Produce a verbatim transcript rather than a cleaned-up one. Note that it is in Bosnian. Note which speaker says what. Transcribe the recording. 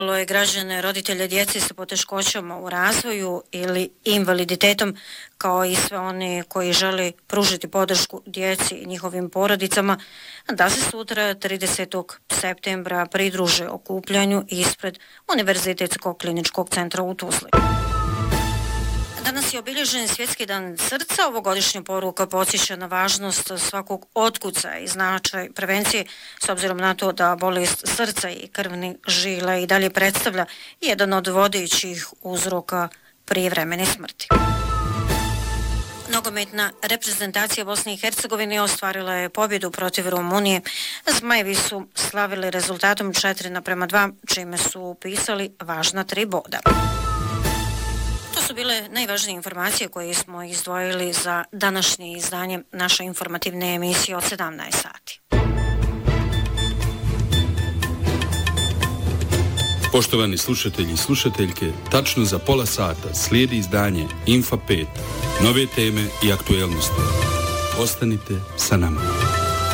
Speaker 1: je građane, roditelje djece sa poteškoćama u razvoju ili invaliditetom, kao i sve oni koji žele pružiti podršku djeci i njihovim porodicama, da se sutra tridesetog septembra pridruže okupljanju ispred Univerzitetskog kliničkog centra u Tuzli. Danas je obilježen Svjetski dan srca. Ovogodišnja poruka podsjeća na važnost svakog otkuca i značaj prevencije, s obzirom na to da bolest srca i krvnih žila i dalje predstavlja jedan od vodećih uzroka prijevremene smrti. Nogometna reprezentacija Bosne i Hercegovine ostvarila je pobjedu protiv Rumunije. Zmajevi su slavili rezultatom četiri naprema dva, čime su upisali važna tri boda. To su bile najvažnije informacije koje smo izdvojili za današnje izdanje naše informativne emisije od sedamnaest sati.
Speaker 2: Poštovani slušatelji i slušateljke, tačno za pola sata slijedi izdanje Infa pet, nove teme i aktuelnosti. Ostanite sa nama.